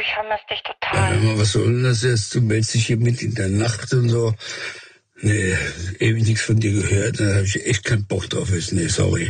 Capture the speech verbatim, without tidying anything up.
ich vermisse dich Ja, total. hör mal, was soll denn das jetzt? Du meldest dich hier mit in der Nacht und so. Nee, ewig nichts von dir gehört, da habe ich echt keinen Bock drauf. Jetzt. Nee, sorry.